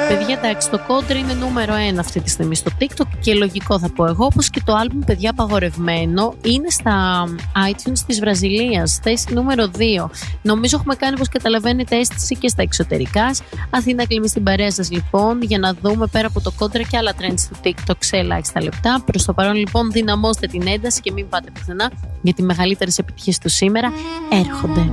παιδιά, εντάξει, το Contra είναι νούμερο 1 αυτή τη στιγμή στο TikTok και λογικό θα πω εγώ, όπως και το άλμπουμ, παιδιά, απαγορευμένο, είναι στα iTunes της Βραζιλίας, θέση νούμερο 2. Νομίζω έχουμε κάνει, όπως καταλαβαίνετε, αίσθηση και στα εξωτερικά. Αθήνα κλείνει στην παρέα σας λοιπόν, για να δούμε πέρα από το Contra και άλλα trends στο TikTok σε ελάχιστα λεπτά. Προς το παρόν λοιπόν, δυναμώστε την ένταση και μην πάτε πουθενά, γιατί οι μεγαλύτερες επιτυχίες του σήμερα έρχονται.